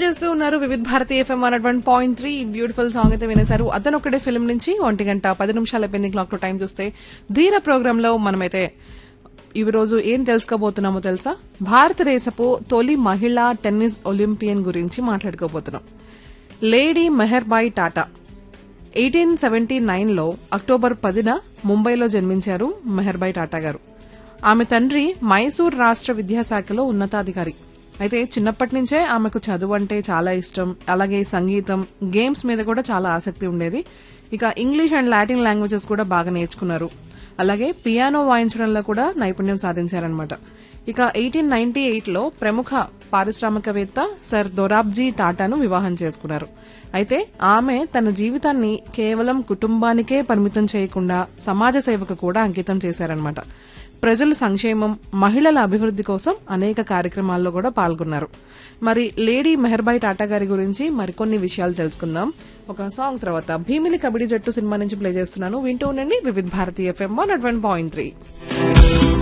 చేస్తూ ఉన్నారు వివిధ భారతి ఎఫ్ఎం 101.3 బ్యూటిఫుల్ సాంగ్ అయితే వినేశారు. అతనొక్కడే ఫిల్మ్ నుంచి 1:10 అయిపోయింది క్లాక్ లో టైం చూస్తే. ధీర ప్రోగ్రామ్ లో మనమైతే ఈ రోజు ఏం తెలుసుకోబోతున్నామో తెలుసా? భారతదేశపు తొలి మహిళా టెన్నిస్ ఒలింపియన్ గురించి మాట్లాడుకోబోతున్నాం. లేడీ మెహర్బాయ్ టాటా 1879లో అక్టోబర్ 10న ముంబైలో జన్మించారు మెహర్బాయ్ టాటా గారు. ఆమె తండ్రి మైసూర్ రాష్ట్ర విద్యాశాఖలో ఉన్నతాధికారి. అయితే చిన్నప్పటి నుంచే ఆమెకు చదువు అంటే చాలా ఇష్టం, అలాగే సంగీతం, గేమ్స్ మీద కూడా చాలా ఆసక్తి ఉండేది. ఇక ఇంగ్లీష్ అండ్ లాటిన్ లాంగ్వేజెస్ కూడా బాగా నేర్చుకున్నారు. అలాగే పియానో వాయించడంలో కూడా నైపుణ్యం సాధించారనమాట. ఇక 1898లో ప్రముఖ పారిశ్రామికవేత్త సర్ దొరాబ్జీ టాటాను వివాహం చేసుకున్నారు. అయితే ఆమె తన జీవితాన్ని కేవలం కుటుంబానికే పరిమితం చేయకుండా సమాజ సేవకు కూడా అంకితం చేశారనమాట. ప్రజల సంక్షేమం, మహిళల అభివృద్ధి కోసం అనేక కార్యక్రమాల్లో కూడా పాల్గొన్నారు. మరి లేడీ మెహర్బాయ్ టాటా గారి గురించి మరికొన్ని విషయాలు తెలుసుకుందాం ఒక సాంగ్ తర్వాత. భీమిలి కబడ్డీ జట్టు సినిమా నుంచి ప్లే చేస్తున్నాను, వింటూ ఉండండి వివిధ భారతి ఎఫ్ఎం 101.3.